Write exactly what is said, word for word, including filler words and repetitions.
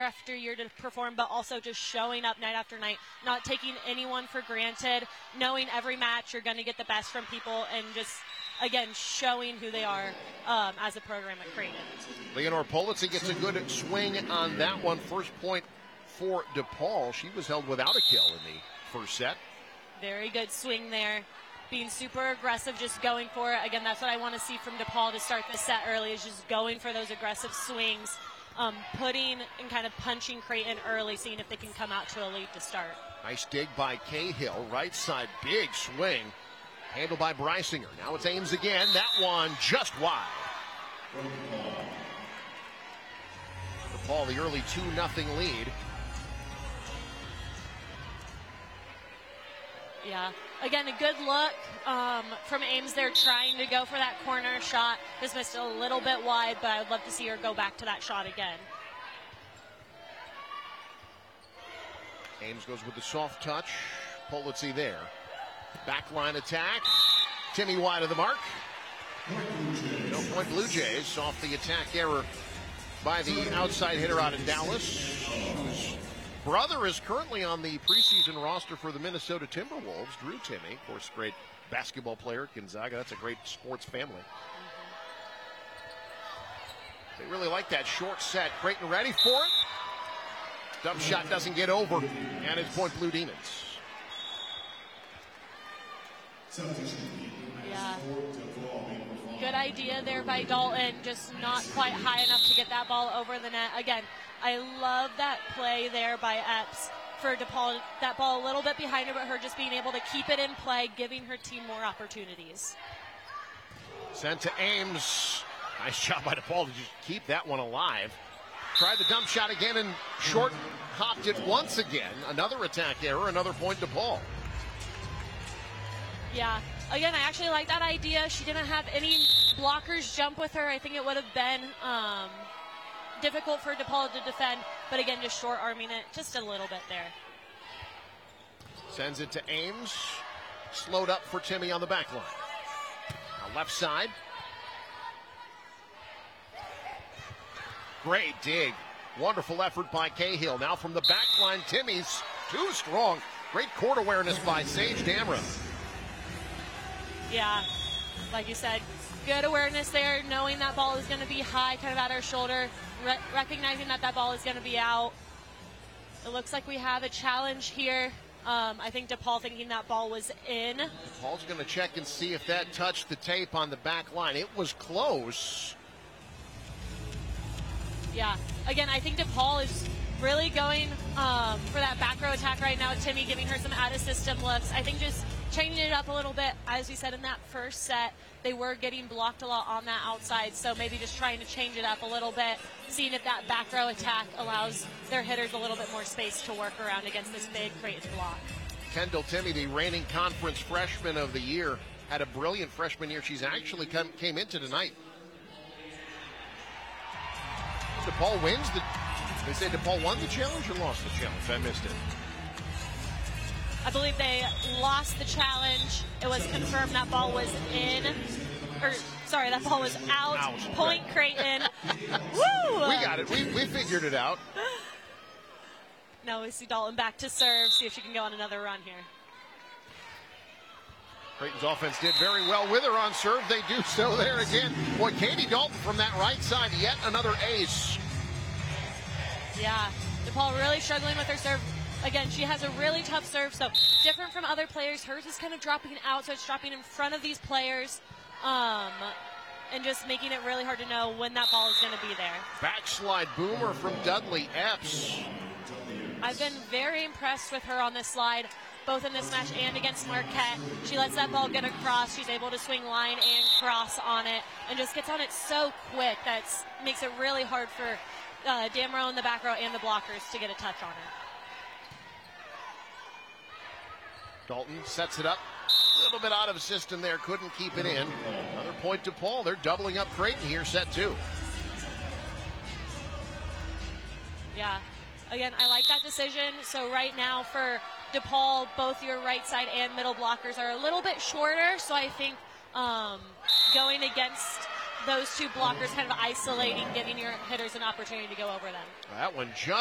after year to perform, but also just showing up night after night, not taking anyone for granted, knowing every match you're going to get the best from people, and just, again, showing who they are um, as a program at Creighton. Leonor Politzer gets a good swing on that one. First point for DePaul. She was held without a kill in the first set. Very good swing there. Being super aggressive, just going for it. Again, that's what I want to see from DePaul to start the set early, is just going for those aggressive swings, um, putting and kind of punching Creighton early, seeing if they can come out to a lead to start. Nice dig by Cahill. Right side, big swing. Handled by Brysinger. Now it's Ames again. That one just wide. DePaul, the early two nothing lead. Yeah, again, a good look um, from Ames there, trying to go for that corner shot. Just missed a little bit wide, but I would love to see her go back to that shot again. Ames goes with the soft touch. Politzer there. Backline attack. Timmy wide of the mark. No point Blue Jays off the attack error by the outside hitter out of Dallas, whose brother is currently on the preseason roster for the Minnesota Timberwolves. Drew Timme, of course, great basketball player at Gonzaga. That's a great sports family. They really like that short set. Creighton ready for it. Dump shot doesn't get over, and it's point Blue Demons. Yeah. Good idea there by Dalton, just not quite high enough to get that ball over the net. Again, I love that play there by Epps for DePaul. That ball a little bit behind her, but her just being able to keep it in play, giving her team more opportunities. Sent to Ames. Nice job by DePaul to just keep that one alive. Tried the dump shot again and short hopped it once again. Another attack error, another point DePaul. Yeah, again, I actually like that idea. She didn't have any blockers jump with her. I think it would have been um, difficult for DePaul to defend, but again, just short arming it just a little bit there. Sends it to Ames. Slowed up for Timme on the back line. Now left side. Great dig. Wonderful effort by Cahill. Now from the back line, Timmy's too strong. Great court awareness by Sage Damra. Yeah, like you said, good awareness there, knowing that ball is going to be high, kind of at her shoulder, re recognizing that that ball is going to be out. It looks like we have a challenge here. Um, I think DePaul thinking that ball was in. DePaul's going to check and see if that touched the tape on the back line. It was close. Yeah, again, I think DePaul is really going um, for that back row attack right now. Timme giving her some out-of-system looks. I think just changing it up a little bit. As we said in that first set, they were getting blocked a lot on that outside, so maybe just trying to change it up a little bit, seeing if that back row attack allows their hitters a little bit more space to work around against this big Creighton block. Kendall Timme, the reigning conference freshman of the year, had a brilliant freshman year. She's actually come, came into tonight. DePaul wins the, they say DePaul won the challenge or lost the challenge? I missed it. I believe they lost the challenge. It was confirmed that ball was in, or sorry, that ball was out. out. Point right. Creighton. Woo! We got it. We, we figured it out. Now we see Dalton back to serve, see if she can go on another run here. Creighton's offense did very well with her on serve. They do so there again. Boy, Katie Dalton from that right side, yet another ace. Yeah, DePaul really struggling with her serve. Again, she has a really tough serve, so different from other players. Hers is kind of dropping out, so it's dropping in front of these players um, and just making it really hard to know when that ball is going to be there. Backslide boomer from Dudley Epps. I've been very impressed with her on this slide, both in this match and against Marquette. She lets that ball get across. She's able to swing line and cross on it and just gets on it so quick that makes it really hard for uh, Damro in the back row and the blockers to get a touch on her. Dalton sets it up. A little bit out of system there. Couldn't keep it in. Another point to Paul. They're doubling up Creighton here, set two. Yeah. Again, I like that decision. So right now for DePaul, both your right side and middle blockers are a little bit shorter. So I think um, going against those two blockers, kind of isolating, giving your hitters an opportunity to go over them. That one just